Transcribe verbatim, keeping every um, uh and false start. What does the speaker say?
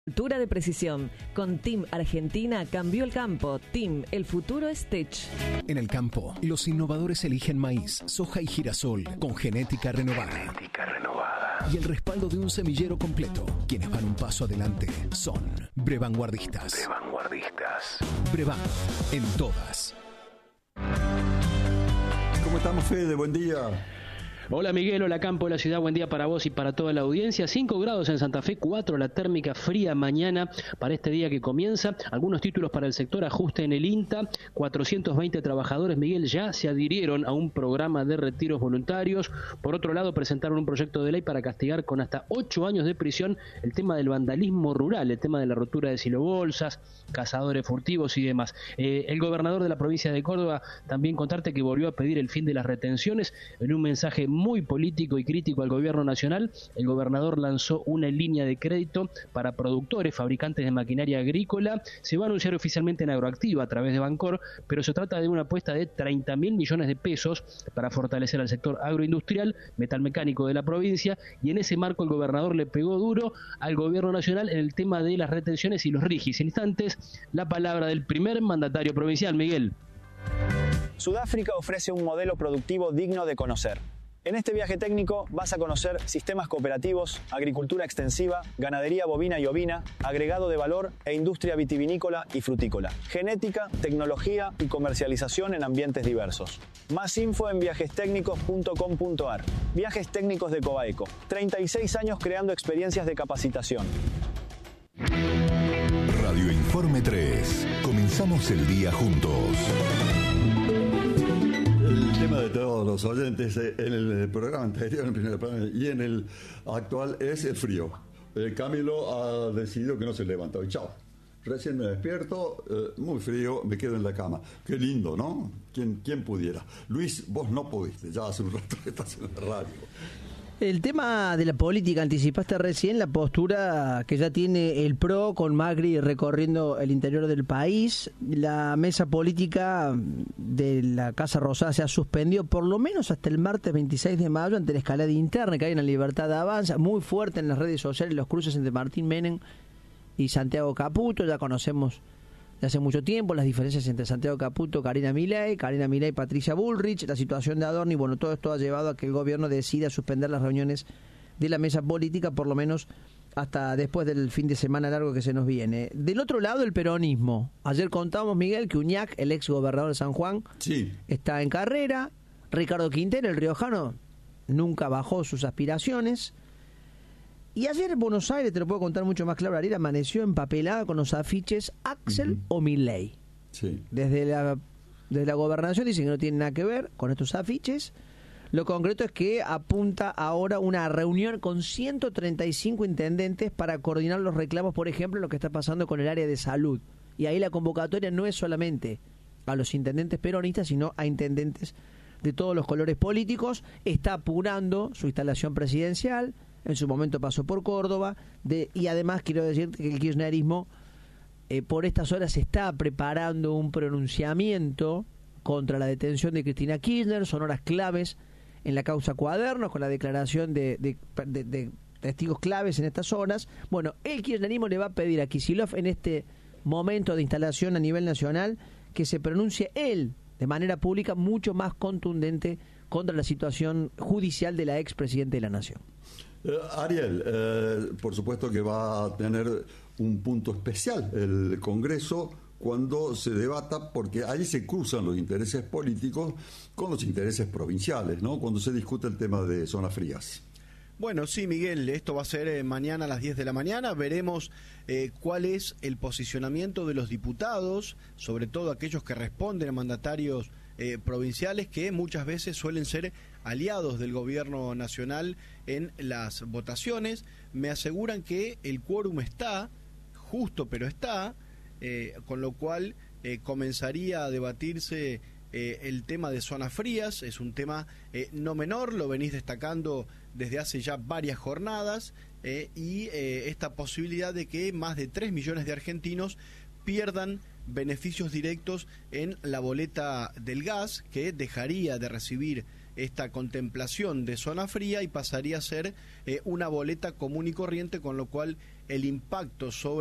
Cultura de precisión. Con Team Argentina cambió el campo. Team, el futuro es Tech. En el campo, los innovadores eligen maíz, soja y girasol con genética renovada. Genética renovada. Y el respaldo de un semillero completo. Quienes van un paso adelante son Brevanguardistas. Brevanguardistas. Brevan, en todas. ¿Cómo estamos, Fede? Buen día. Hola Miguel, hola Campo de la Ciudad, buen día para vos y para toda la audiencia. cinco grados en Santa Fe, cuatro la térmica, fría mañana para este día que comienza. Algunos títulos para el sector, ajuste en el INTA, cuatrocientos veinte trabajadores, Miguel, ya se adhirieron a un programa de retiros voluntarios. Por otro lado, presentaron un proyecto de ley para castigar con hasta ocho años de prisión el tema del vandalismo rural, el tema de la rotura de silobolsas, cazadores furtivos y demás. Eh, el gobernador de la provincia de Córdoba también contarte que volvió a pedir el fin de las retenciones en un mensaje muy muy político y crítico al gobierno nacional. El gobernador lanzó una línea de crédito para productores, fabricantes de maquinaria agrícola. Se va a anunciar oficialmente en Agroactiva a través de Bancor, pero se trata de una apuesta de treinta mil millones de pesos para fortalecer al sector agroindustrial, metalmecánico de la provincia, y en ese marco el gobernador le pegó duro al gobierno nacional en el tema de las retenciones y los rigis. En instantes, la palabra del primer mandatario provincial, Miguel. Sudáfrica ofrece un modelo productivo digno de conocer. En este viaje técnico vas a conocer sistemas cooperativos, agricultura extensiva, ganadería bovina y ovina, agregado de valor e industria vitivinícola y frutícola, genética, tecnología y comercialización en ambientes diversos. Más info en viajes técnicos punto com punto a r. Viajes Técnicos de Cobaeco. treinta y seis años creando experiencias de capacitación. Radio Informe tres. Comenzamos el día juntos. El tema de todos los oyentes en el programa anterior, en el primer programa y en el actual es el frío. Eh, Camilo ha decidido que no se levanta hoy. Chao. Recién me despierto, eh, muy frío, me quedo en la cama. Qué lindo, ¿no? ¿Quién, quién pudiera? Luis, vos no pudiste, ya hace un rato que estás en la radio. El tema de la política, anticipaste recién la postura que ya tiene el P R O con Macri recorriendo el interior del país. La mesa política de la Casa Rosada se ha suspendido por lo menos hasta el martes veintiséis de mayo ante la escalada interna que hay en la Libertad de Avanza, muy fuerte en las redes sociales, los cruces entre Martín Menem y Santiago Caputo. Ya conocemos de hace mucho tiempo las diferencias entre Santiago Caputo, Karina Milei, Karina Milei, Patricia Bullrich, la situación de Adorni. Bueno, todo esto ha llevado a que el gobierno decida suspender las reuniones de la mesa política, por lo menos hasta después del fin de semana largo que se nos viene. Del otro lado, el peronismo. Ayer contábamos, Miguel, que Uñac, el ex gobernador de San Juan, sí, está en carrera. Ricardo Quintero, el riojano, nunca bajó sus aspiraciones. Y ayer en Buenos Aires, te lo puedo contar mucho más claro, Ariel, amaneció empapelada con los afiches Axel uh-huh. o Milei. Sí. Desde la, desde la gobernación dicen que no tiene nada que ver con estos afiches. Lo concreto es que apunta ahora una reunión con ciento treinta y cinco intendentes para coordinar los reclamos, por ejemplo, lo que está pasando con el área de salud. Y ahí la convocatoria no es solamente a los intendentes peronistas, sino a intendentes de todos los colores políticos. Está apurando su instalación presidencial. En su momento pasó por Córdoba, de, y además quiero decir que el kirchnerismo eh, por estas horas está preparando un pronunciamiento contra la detención de Cristina Kirchner. Son horas claves en la causa Cuadernos, con la declaración de, de, de, de testigos claves en estas horas. Bueno, el kirchnerismo le va a pedir a Kicillof en este momento de instalación a nivel nacional que se pronuncie él de manera pública mucho más contundente contra la situación judicial de la expresidenta de la Nación. Uh, Ariel, eh, por supuesto que va a tener un punto especial el Congreso cuando se debata, porque ahí se cruzan los intereses políticos con los intereses provinciales, ¿no? Cuando se discute el tema de zonas frías. Bueno, sí, Miguel, esto va a ser eh, mañana a las diez de la mañana. Veremos eh, cuál es el posicionamiento de los diputados, sobre todo aquellos que responden a mandatarios eh, provinciales, que muchas veces suelen ser aliados del gobierno nacional en las votaciones. Me aseguran que el quórum está, justo pero está, eh, con lo cual eh, comenzaría a debatirse Eh, el tema de zonas frías. Es un tema eh, no menor, lo venís destacando desde hace ya varias jornadas, eh, y eh, esta posibilidad de que más de tres millones de argentinos pierdan beneficios directos en la boleta del gas, que dejaría de recibir esta contemplación de zona fría y pasaría a ser eh, una boleta común y corriente, con lo cual el impacto sobre